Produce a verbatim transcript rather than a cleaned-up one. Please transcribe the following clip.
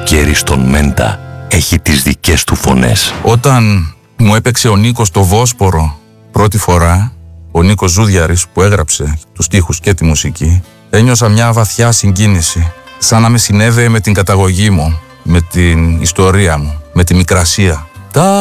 καλοκαίρι στον Μέντα έχει τις δικές του φωνές. Όταν μου έπαιξε ο Νίκος το Βόσπορο πρώτη φορά, ο Νίκος Ζούδιαρης που έγραψε τους στίχους και τη μουσική, ένιωσα μια βαθιά συγκίνηση, σαν να με συνέδεε με την καταγωγή μου, με την ιστορία μου, με τη Μικρασία. Τα